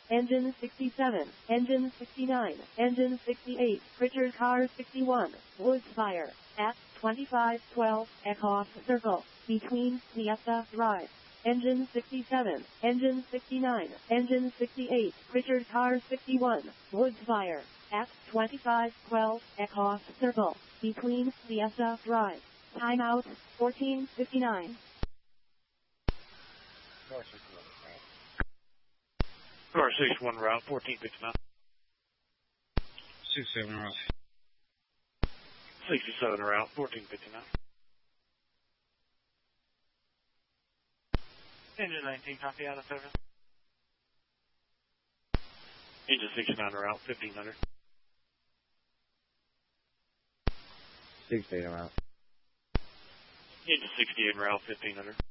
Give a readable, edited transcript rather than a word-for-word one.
Engine 67, Engine 69, Engine 68, Pritchard Car 61, Woods Fire, at 2512, across Circle, between Fiesta Drive. Engine 67, Engine 69, Engine 68, Pritchard Car 61, Woods Fire, at 2512, across Circle, between Fiesta Drive. Timeout, 14:59. Car 61 route, 14:59. 67 route. 67 route, 14:59. Engine 19, copy out of service. Engine 69 route, 1500. 68 route. Engine 68 route, 1500.